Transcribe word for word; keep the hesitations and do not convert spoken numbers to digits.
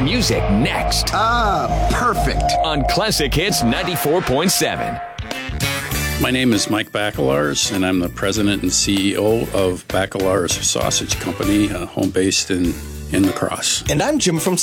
music next Ah, perfect. on Classic Hits ninety-four point seven. My name is Mike Bacelars, and I'm the president and C E O of Bacelars Sausage Company, uh, home based in, in La Crosse. And I'm Jim from